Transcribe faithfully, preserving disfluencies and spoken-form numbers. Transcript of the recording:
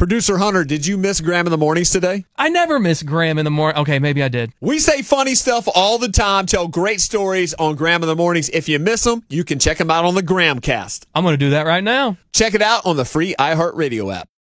Producer Hunter, did you miss Graham in the mornings today? I never miss Graham in the morning. Okay, maybe I did. We say funny stuff all the time, tell great stories on Graham in the mornings. If you miss them, you can check them out on the Grahamcast. I'm going to do that right now. Check it out on the free iHeartRadio app.